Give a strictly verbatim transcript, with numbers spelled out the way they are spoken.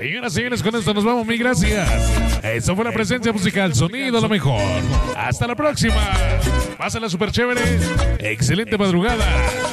Señoras y señores, con esto nos vamos. Mil gracias. Esto fue la presencia musical, sonido lo mejor. Hasta la próxima. Pásala súper chévere. Excelente madrugada.